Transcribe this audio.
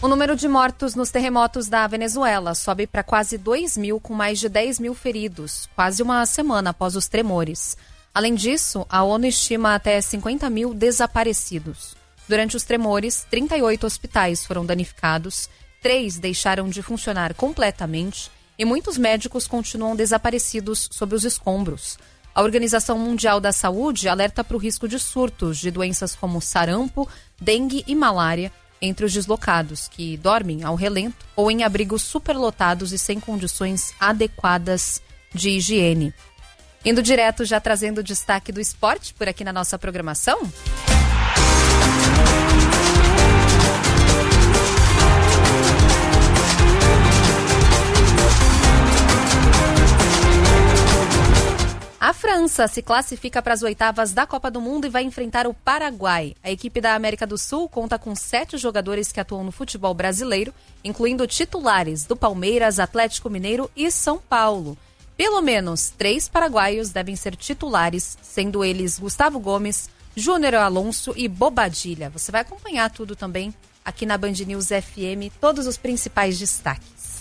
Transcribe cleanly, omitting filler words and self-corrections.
O número de mortos nos terremotos da Venezuela sobe para quase 2.000, com mais de 10 mil feridos, quase uma semana após os tremores. Além disso, a ONU estima até 50 mil desaparecidos. Durante os tremores, 38 hospitais foram danificados, 3 deixaram de funcionar completamente e muitos médicos continuam desaparecidos sob os escombros. A Organização Mundial da Saúde alerta para o risco de surtos de doenças como sarampo, dengue e malária entre os deslocados, que dormem ao relento ou em abrigos superlotados e sem condições adequadas de higiene. Indo direto, já trazendo o destaque do esporte por aqui na nossa programação. A França se classifica para as oitavas da Copa do Mundo e vai enfrentar o Paraguai. A equipe da América do Sul conta com 7 jogadores que atuam no futebol brasileiro, incluindo titulares do Palmeiras, Atlético Mineiro e São Paulo. Pelo menos 3 paraguaios devem ser titulares, sendo eles Gustavo Gomes, Júnior Alonso e Bobadilla. Você vai acompanhar tudo também aqui na Band News FM, todos os principais destaques.